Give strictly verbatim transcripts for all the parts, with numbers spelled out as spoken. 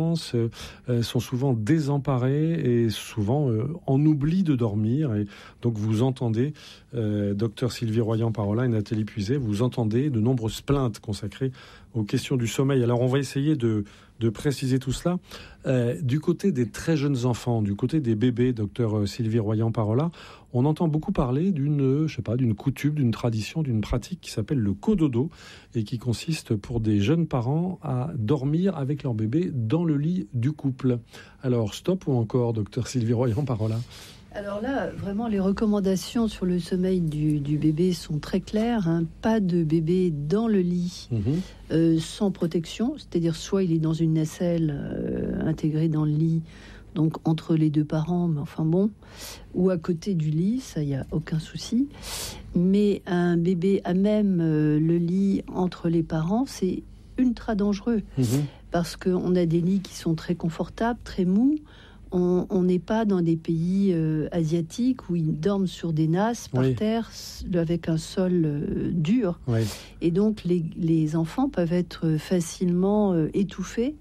vacances, euh, sont souvent désemparés et souvent euh, en oubli de dormir. Et donc vous entendez, euh, docteur Sylvie Royan-Parola et Nathalie Puiset, vous entendez de nombreuses plaintes consacrées aux questions du sommeil. Alors on va essayer de, de préciser tout cela. Euh, du côté des très jeunes enfants, du côté des bébés, docteur Sylvie Royan-Parola, on entend beaucoup parler d'une, je sais pas, d'une coutume, d'une tradition, d'une pratique qui s'appelle le cododo et qui consiste pour des jeunes parents à dormir avec leur bébé dans le lit du couple. Alors stop ou encore, docteur Sylvie Royan-Parola? Alors là, vraiment, les recommandations sur le sommeil du, du bébé sont très claires. Hein. Pas de bébé dans le lit mmh. euh, sans protection, c'est-à-dire soit il est dans une nacelle euh, intégrée dans le lit, donc entre les deux parents, mais enfin bon, ou à côté du lit, ça, il n'y a aucun souci. Mais un bébé à même euh, le lit entre les parents, c'est ultra dangereux, mmh. parce qu'on a des lits qui sont très confortables, très mous. On n'est pas dans des pays euh, asiatiques où ils dorment sur des nasses par oui. terre avec un sol euh, dur. Oui. Et donc, les, les enfants peuvent être facilement euh, étouffés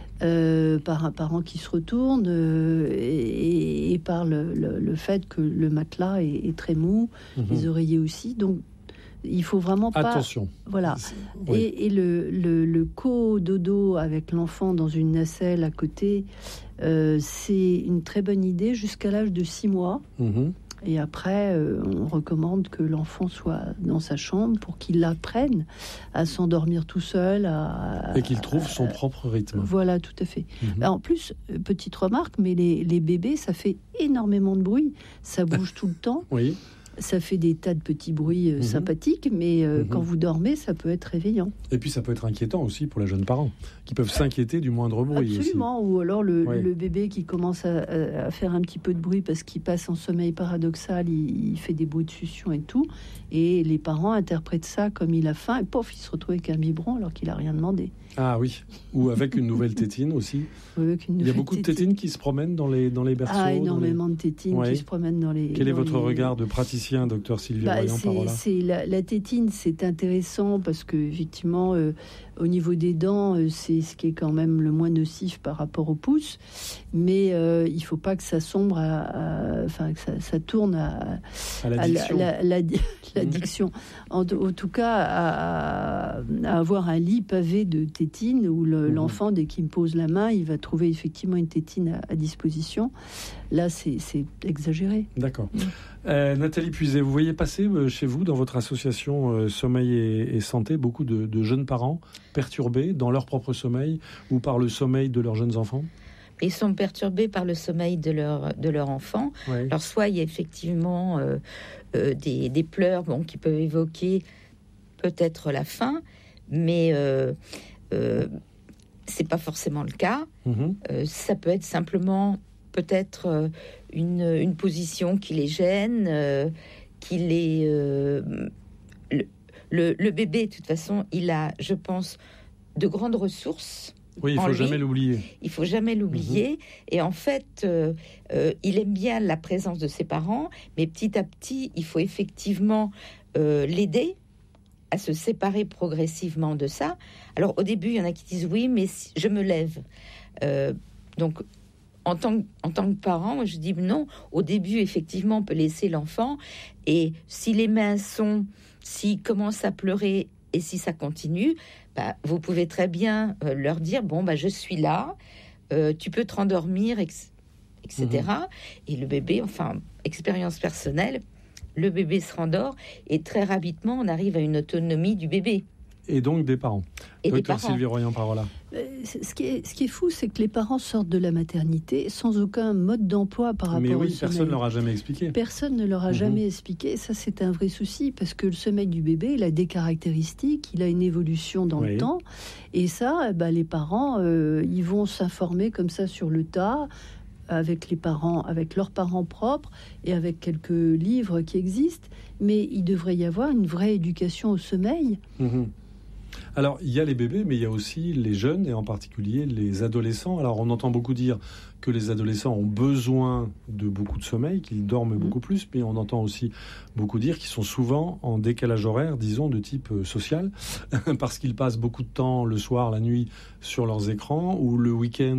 euh, par un parent qui se retourne euh, et, et par le, le, le fait que le matelas est, est très mou, mm-hmm. les oreillers aussi. Donc, il faut vraiment pas... Attention. Voilà. Oui. Et, et le, le, le co-dodo avec l'enfant dans une nacelle à côté, euh, c'est une très bonne idée jusqu'à l'âge de six mois. Mmh. Et après, euh, on recommande que l'enfant soit dans sa chambre pour qu'il apprenne à s'endormir tout seul. À, et qu'il trouve son à, propre rythme. Voilà, tout à fait. Mmh. En plus, petite remarque, mais les, les bébés, ça fait énormément de bruit. Ça bouge tout le temps. Oui. Ça fait des tas de petits bruits euh, mmh. sympathiques, mais euh, mmh. quand vous dormez, ça peut être réveillant. Et puis ça peut être inquiétant aussi pour les jeunes parents, qui peuvent s'inquiéter du moindre bruit. Absolument, aussi. Ou alors le, oui. le bébé qui commence à, à faire un petit peu de bruit parce qu'il passe en sommeil paradoxal, il, il fait des bruits de succion et tout, et les parents interprètent ça comme il a faim, et pof, il se retrouve avec un biberon alors qu'il n'a rien demandé. Ah oui, ou avec une nouvelle tétine aussi. Oui, il y a beaucoup tétine. de tétines qui se promènent dans les, dans les berceaux. Ah, énormément les... de tétines ouais. qui se promènent dans les... Quel est votre les... regard de praticien, docteur Sylvie bah, Royan-Parola? c'est, c'est la, la tétine, c'est intéressant parce que effectivement, euh, au niveau des dents, euh, c'est ce qui est quand même le moins nocif par rapport au pouce. Mais euh, il ne faut pas que ça sombre, à, à, enfin que ça, ça tourne à, à l'addiction. À la, la, la, l'addiction. En, en tout cas, à, à avoir un lit pavé de tétine où le, mmh. l'enfant, dès qu'il me pose la main, il va trouver effectivement une tétine à, à disposition. Là, c'est, c'est exagéré. D'accord. Mmh. Euh, Nathalie Puiset, vous voyez passer euh, chez vous, dans votre association euh, Sommeil et, et Santé, beaucoup de, de jeunes parents perturbés dans leur propre sommeil ou par le sommeil de leurs jeunes enfants? Ils sont perturbés par le sommeil de leur, de leur enfant. Ouais. Alors, soit il y a effectivement euh, euh, des, des pleurs bon, qui peuvent évoquer peut-être la faim, mais euh, euh, c'est pas forcément le cas. Mm-hmm. Euh, ça peut être simplement peut-être euh, une, une position qui les gêne, euh, qui les... Euh, le, le, le bébé, de toute façon, il a, je pense, de grandes ressources. Oui, il faut jamais l'oublier. Il faut jamais l'oublier. Mmh. Et en fait, euh, euh, il aime bien la présence de ses parents, mais petit à petit, il faut effectivement euh, l'aider à se séparer progressivement de ça. Alors, au début, il y en a qui disent oui, mais si je me lève. Euh, donc, en tant, que, en tant que parent, moi, je dis non. Au début, effectivement, on peut laisser l'enfant. Et si les mains sont, s'il commence à pleurer et si ça continue, bah, vous pouvez très bien euh, leur dire, bon, bah, je suis là, euh, tu peux te rendormir, et cetera. Mmh. Et le bébé, enfin, expérience personnelle, le bébé se rendort et très rapidement, on arrive à une autonomie du bébé. Et donc des parents. Et Docteur des parents. Sylvie Royan-Parola. Ce qui est, ce qui est fou, c'est que les parents sortent de la maternité sans aucun mode d'emploi par rapport Mais oui, au sommeil. personne ne leur a jamais expliqué. Personne ne leur a mmh. jamais expliqué. Ça, c'est un vrai souci parce que le sommeil du bébé, il a des caractéristiques, il a une évolution dans oui. le temps. Et ça, eh ben, les parents, euh, ils vont s'informer comme ça sur le tas, avec les parents, avec leurs parents propres et avec quelques livres qui existent. Mais il devrait y avoir une vraie éducation au sommeil. Mmh. Alors, il y a les bébés, mais il y a aussi les jeunes, et en particulier les adolescents. Alors, on entend beaucoup dire que les adolescents ont besoin de beaucoup de sommeil, qu'ils dorment mmh. beaucoup plus, mais on entend aussi beaucoup dire qu'ils sont souvent en décalage horaire, disons, de type social, parce qu'ils passent beaucoup de temps le soir, la nuit, sur leurs écrans, ou le week-end,